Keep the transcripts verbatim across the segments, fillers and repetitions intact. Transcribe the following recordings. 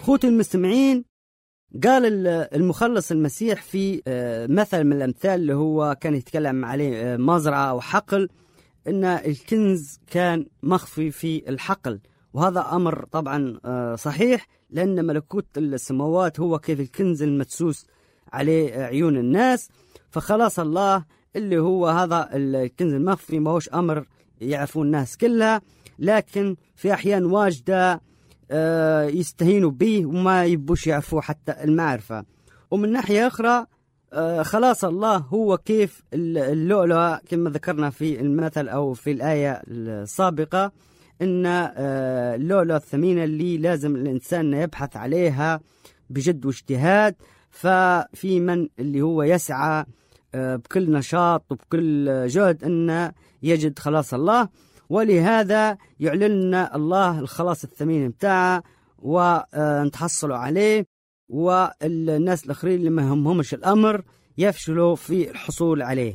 خوتي المستمعين، قال المخلص المسيح في مثل من الأمثال اللي هو كان يتكلم عليه مزرعة أو حقل، إن الكنز كان مخفي في الحقل، وهذا أمر طبعا صحيح، لأن ملكوت السماوات هو كيف الكنز المدسوس عليه عيون الناس. فخلاص الله اللي هو هذا الكنز المخفي ما هوش أمر يعرفون الناس كلها، لكن في أحيان واجدة يستهينوا به وما يبوش يعرفوا حتى المعرفة. ومن ناحية أخرى خلاص الله هو كيف اللؤلؤة كما ذكرنا في المثل أو في الآية السابقة، إن اللؤلؤة الثمينة اللي لازم الإنسان يبحث عليها بجد واجتهاد. ففي من اللي هو يسعى بكل نشاط وبكل جهد أن يجد خلاص الله، ولهذا يعلن لنا الله الخلاص الثمين متاعه ونتحصلوا عليه، والناس الآخرين اللي ما همهمش الأمر يفشلوا في الحصول عليه.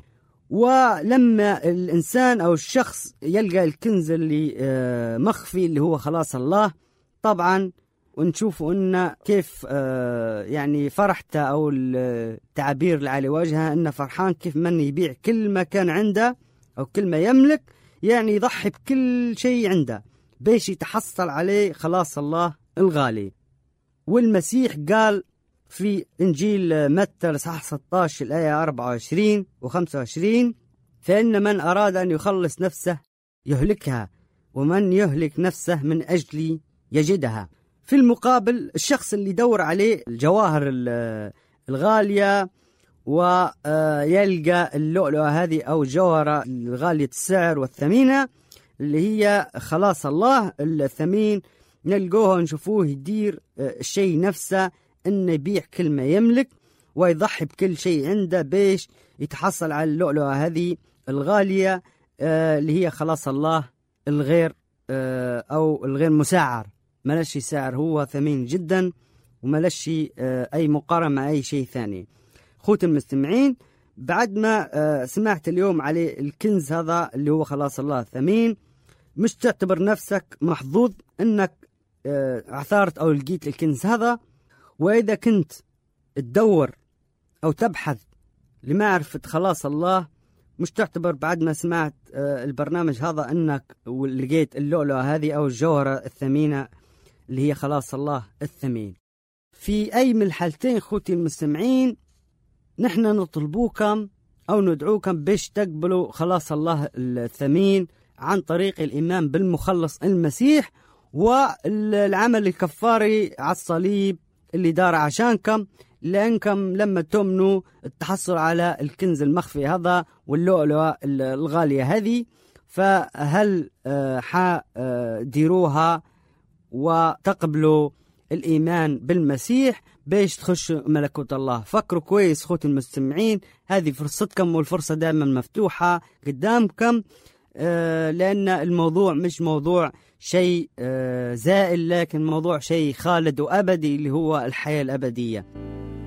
ولما الإنسان أو الشخص يلقى الكنز اللي مخفي اللي هو خلاص الله، طبعا ونشوفوا أن كيف يعني فرحته أو التعبير اللي على وجهه أنه فرحان كيف من يبيع كل ما كان عنده أو كل ما يملك، يعني يضحي بكل شيء عنده بيش يتحصل عليه خلاص الله الغالي. والمسيح قال في إنجيل متى الإصحاح ستة عشر الآية أربعة وعشرين وخمسة وعشرين: فإن من أراد أن يخلص نفسه يهلكها، ومن يهلك نفسه من أجلي يجدها. في المقابل الشخص اللي يدور عليه الجواهر الغالية ويلقى اللؤلؤة هذه أو الجوهرة الغالية السعر والثمينة اللي هي خلاص الله الثمين، نلقوه ونشوفوه يدير الشيء نفسه إنه يبيع كل ما يملك ويضحي بكل شيء عنده بيش يتحصل على اللؤلؤة هذه الغالية اللي هي خلاص الله الغير أو الغير مسعر، ملاشي سعر، هو ثمين جدا وملاشي أي مقارنة مع أي شيء ثاني. خوت المستمعين، بعد ما سمعت اليوم على الكنز هذا اللي هو خلاص الله الثمين، مش تعتبر نفسك محظوظ أنك عثرت أو لقيت الكنز هذا. وإذا كنت تدور أو تبحث لمعرفة خلاص الله، مش تعتبر بعد ما سمعت البرنامج هذا أنك لقيت اللؤلؤة هذه أو الجوهرة الثمينة اللي هي خلاص الله الثمين. في أي من الحالتين خوتي المستمعين، نحن نطلبوكم أو ندعوكم بيش تقبلوا خلاص الله الثمين عن طريق الإيمان بالمخلص المسيح والعمل الكفاري على الصليب اللي دار عشانكم، لأنكم لما تؤمنوا التحصل على الكنز المخفي هذا واللؤلؤة الغالية هذه، فهل حديروها وتقبلوا الإيمان بالمسيح بيش تخشوا ملكوت الله. فكروا كويس خوتي المستمعين، هذه فرصتكم والفرصة دائما مفتوحة قدامكم، لأن الموضوع مش موضوع شيء زائل، لكن موضوع شيء خالد وأبدي اللي هو الحياة الأبدية.